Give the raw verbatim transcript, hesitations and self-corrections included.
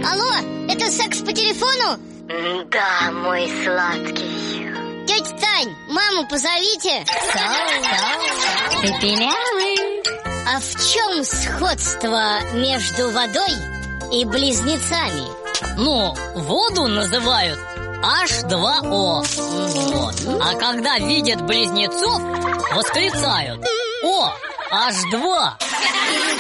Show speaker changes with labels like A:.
A: Алло, это секс по телефону?
B: Да, мой сладкий.
A: Тетя Тань, маму позовите.
C: Пепелявый.
A: А в чем сходство между водой и близнецами?
D: Ну, воду называют эйч два о. Вот. А когда видят близнецов, восклицают: о, эйч два.